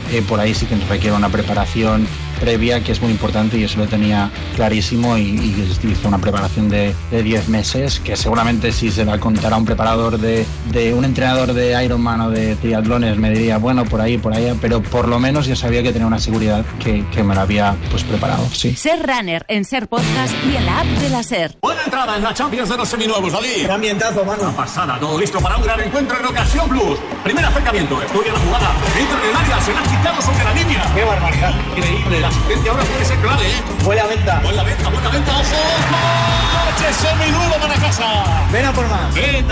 por ahí sí que requiere una preparación previa que es muy importante, y eso lo tenía clarísimo, y hizo una preparación de 10 meses que seguramente si se la contara a un preparador de un entrenador de Ironman o de triatlones me diría bueno, por ahí, por allá, pero por lo menos yo sabía que tenía una seguridad que me la había pues preparado, sí. Ser Runner en Ser Podcast y en la app de la Ser. Buena entrada en la Champions de los seminuevos, Dalí. Qué ambientazo, mano. Una pasada, todo listo para un gran encuentro en Ocasión Plus. Primer acercamiento, estudia la jugada. Entra en el área, será quitado sobre la línea. Qué barbaridad. Increíble, la asistencia ahora puede ser clave, ¿eh? Buena venta. Buena venta, ojo. ¡Coche seminuevo para casa! Ven a por más. Ven.